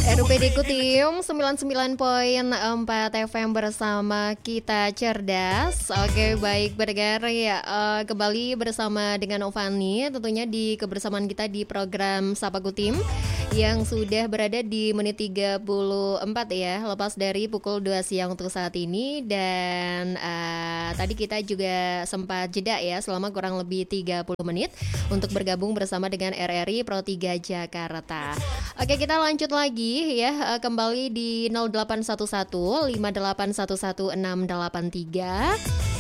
RUPD Kutim 99.4 FM bersama kita cerdas. Oke, baik pendengar ya, kembali bersama dengan Ovani tentunya di kebersamaan kita di program Sapa Kutim yang sudah berada di menit 34 ya, lepas dari pukul 2 siang untuk saat ini. Dan tadi kita juga sempat jeda ya selama kurang lebih 30 menit untuk bergabung bersama dengan RRI Pro 3 Jakarta. Oke, kita lanjut lagi ya, kembali di 0811 5811 683.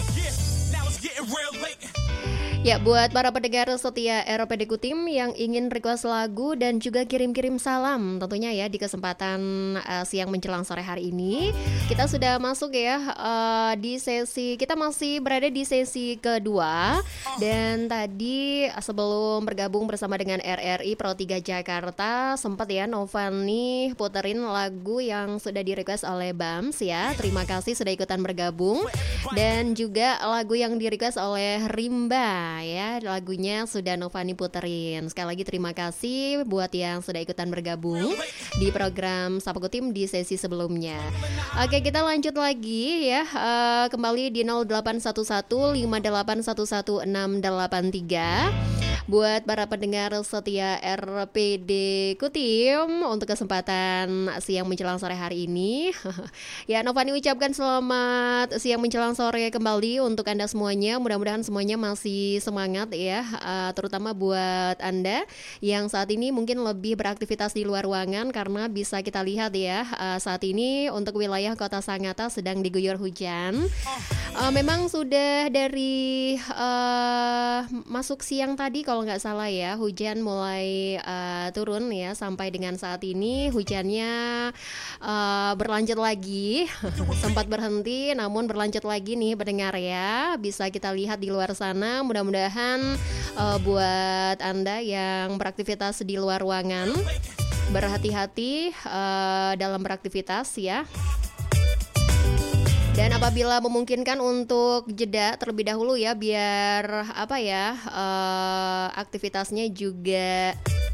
Ya, buat para pendengar setia ROPD Kutim yang ingin request lagu dan juga kirim-kirim salam tentunya ya di kesempatan siang menjelang sore hari ini. Kita sudah masuk ya di sesi, kita masih berada di sesi kedua. Dan tadi sebelum bergabung bersama dengan RRI Pro 3 Jakarta sempat ya Novani puterin lagu yang sudah di request oleh Bams ya. Terima kasih sudah ikutan bergabung. Dan juga lagu yang di request oleh Rimba ya, lagunya sudah Novani puterin. Sekali lagi terima kasih buat yang sudah ikutan bergabung di program Sapa Kutim di sesi sebelumnya. Oke, kita lanjut lagi ya, kembali di 0811 5811 683. Buat para pendengar setia RPD Kutim untuk kesempatan siang menjelang sore hari ini. Ya, Novani ucapkan selamat siang menjelang sore kembali untuk Anda semuanya. Mudah-mudahan semuanya masih semangat ya, terutama buat Anda yang saat ini mungkin lebih beraktivitas di luar ruangan karena bisa kita lihat ya, saat ini untuk wilayah Kota Sangatta sedang diguyur hujan. Memang sudah dari masuk siang tadi kalau nggak salah ya, hujan mulai turun ya, sampai dengan saat ini hujannya berlanjut lagi. Sempat berhenti namun berlanjut lagi nih pendengar ya, bisa kita lihat di luar sana. Mudah-mudahan buat Anda yang beraktivitas di luar ruangan berhati-hati dalam beraktivitas ya. Dan apabila memungkinkan untuk jeda terlebih dahulu ya, biar apa ya, aktivitasnya juga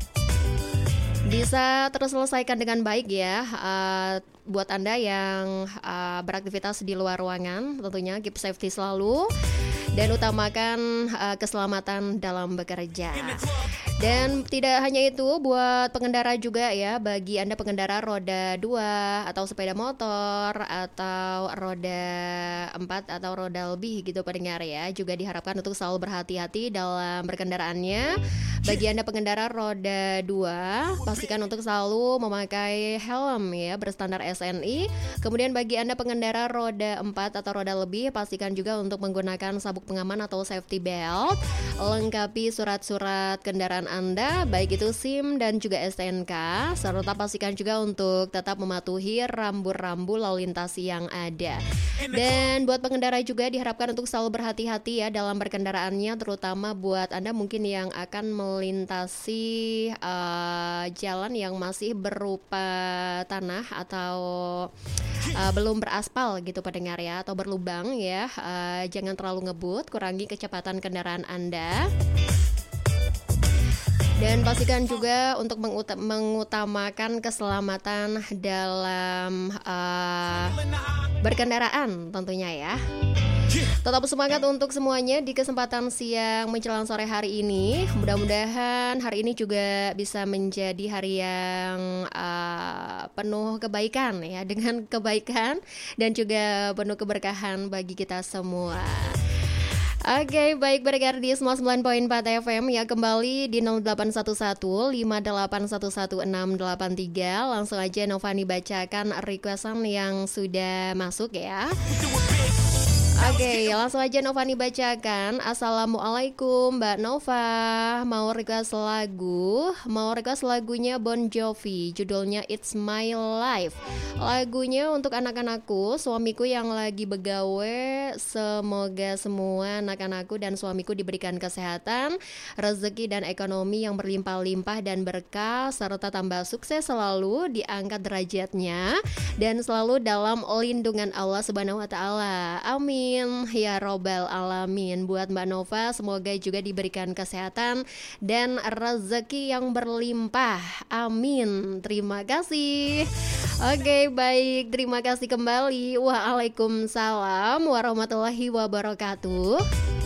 bisa terselesaikan dengan baik ya. Buat Anda yang beraktivitas di luar ruangan tentunya keep safety selalu dan utamakan keselamatan dalam bekerja. Dan tidak hanya itu, buat pengendara juga ya, bagi Anda pengendara roda 2 atau sepeda motor atau roda 4 atau roda lebih gitu pendengar ya, juga diharapkan untuk selalu berhati-hati dalam berkendaraannya. Bagi Anda pengendara roda 2, pastikan untuk selalu memakai helm ya, berstandar SNI. Kemudian bagi Anda pengendara roda 4 atau roda lebih, pastikan juga untuk menggunakan sabuk pengaman atau safety belt. Lengkapi surat-surat kendaraan Anda, baik itu SIM dan juga STNK, serta pastikan juga untuk tetap mematuhi rambu-rambu lalu lintas yang ada. Dan buat pengendara juga diharapkan untuk selalu berhati-hati ya dalam berkendaraannya, terutama buat Anda mungkin yang akan melintasi jalan yang masih berupa tanah atau belum beraspal gitu pendengar ya, atau berlubang ya. Jangan terlalu ngebut, kurangi kecepatan kendaraan Anda. Dan pastikan juga untuk mengutamakan keselamatan dalam berkendaraan tentunya ya. Tetap semangat untuk semuanya di kesempatan siang menjelang sore hari ini. Mudah-mudahan hari ini juga bisa menjadi hari yang penuh kebaikan ya, dengan kebaikan dan juga penuh keberkahan bagi kita semua. Oke, baik pendengar di 99.4 FM ya, kembali di 0811 5811 683. Langsung aja Novani bacakan requestan yang sudah masuk ya. Oke, langsung aja Novani bacakan. Assalamualaikum Mbak Nova, mau request lagunya Bon Jovi, judulnya It's My Life. Lagunya untuk anak-anakku, suamiku yang lagi begawe semoga semua anak-anakku dan suamiku diberikan kesehatan, rezeki dan ekonomi yang berlimpah-limpah dan berkah, serta tambah sukses selalu, diangkat derajatnya dan selalu dalam lindungan Allah Subhanahu wa taala. Amin ya robbal alamin. Buat Mbak Nova semoga juga diberikan kesehatan dan rezeki yang berlimpah. Amin. Terima kasih. Oke, baik. Terima kasih kembali. Waalaikumsalam warahmatullahi wabarakatuh.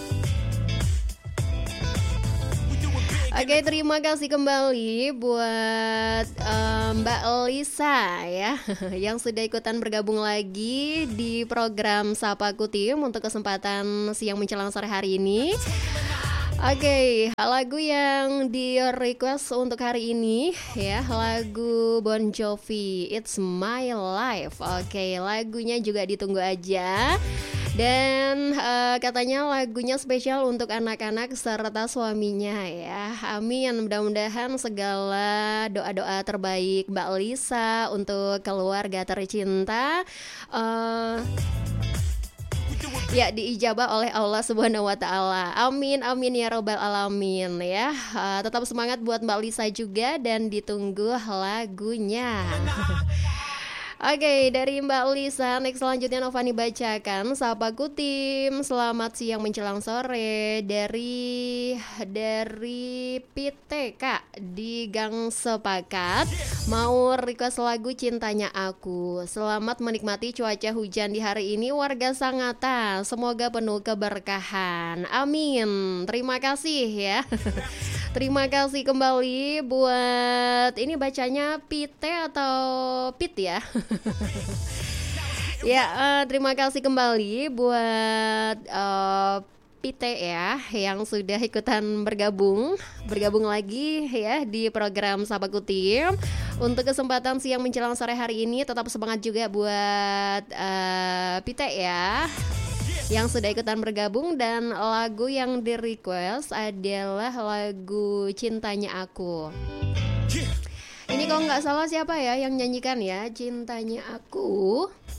Oke, terima kasih kembali buat Mbak Lisa ya yang sudah ikutan bergabung lagi di program Sapa Kutim untuk kesempatan siang menjelang sore hari ini. Oke, lagu yang di request untuk hari ini ya, lagu Bon Jovi, It's My Life. Oke, lagunya juga ditunggu aja. Dan katanya lagunya spesial untuk anak-anak serta suaminya ya. Amin. Mudah-mudahan segala doa-doa terbaik Mbak Lisa untuk keluarga tercinta ya diijabah oleh Allah Subhanahu wa taala. Amin amin ya robbal alamin ya. Tetap semangat buat Mbak Lisa juga dan ditunggu lagunya. Oke, dari Mbak Lisa, next selanjutnya Novani bacakan Sapa Kutim. Selamat siang menjelang sore dari PTK di Gang Sepakat. Mau request lagu Cintanya Aku. Selamat menikmati cuaca hujan di hari ini warga Sangatta. Semoga penuh keberkahan. Amin. Terima kasih ya. Terima kasih kembali buat ini bacanya Pite atau Pit ya. Ya, terima kasih kembali buat Pite ya yang sudah ikutan bergabung lagi ya di program Sapa Kutim. Untuk kesempatan siang menjelang sore hari ini tetap semangat juga buat Pite ya yang sudah ikutan bergabung, dan lagu yang di request adalah lagu Cintanya Aku. Ini kalau nggak salah siapa ya yang nyanyikan ya, Cintanya Aku.